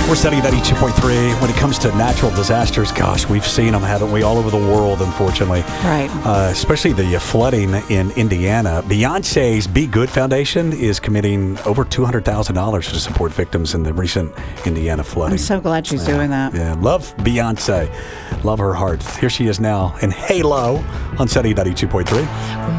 We're Sunny 92.3. When it comes to natural disasters, gosh, we've seen them, haven't we, all over the world, unfortunately. Right. Especially the flooding in Indiana. Beyonce's Be Good Foundation is committing over $200,000 to support victims in the recent Indiana flooding. I'm so glad she's doing that. Yeah, love Beyonce. Love her heart. Here she is now in Halo on Sunny 92.3.